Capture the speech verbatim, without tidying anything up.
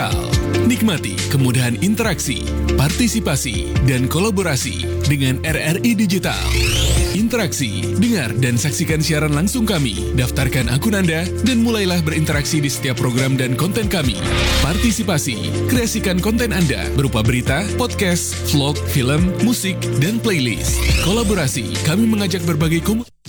Digital. Nikmati kemudahan interaksi, partisipasi, dan kolaborasi dengan R R I Digital. Interaksi, dengar dan saksikan siaran langsung kami, daftarkan akun Anda, dan mulailah berinteraksi di setiap program dan konten kami. Partisipasi, kreasikan konten Anda berupa berita, podcast, vlog, film, musik, dan playlist. Kolaborasi, kami mengajak berbagai komunitas